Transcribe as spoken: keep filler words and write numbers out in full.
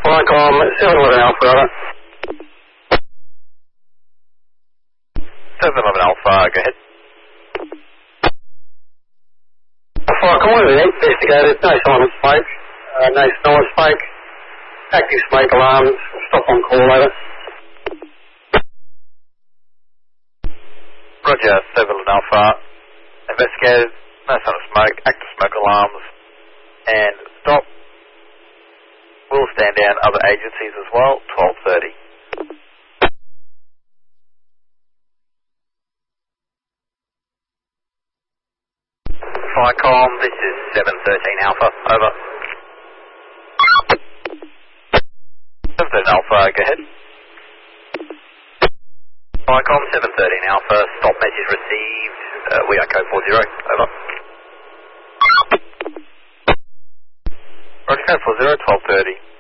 Flycom seven eleven Alpha, over. seven eleven Alpha, go ahead. Flycom, one of the investigators, no sign of smoke, uh, no smell of smoke, active smoke alarms, stop on call, over. Roger, seven eleven Alpha, investigators, no sign of smoke, active smoke alarms, and stop. We'll stand down other agencies as well, twelve thirty. Flycom, this is seven thirteen Alpha, over. seven thirteen Alpha, go ahead. Flycom, seven thirteen Alpha, stop message received, uh, we are code four zero, over. Roger, code four zero, twelve thirty.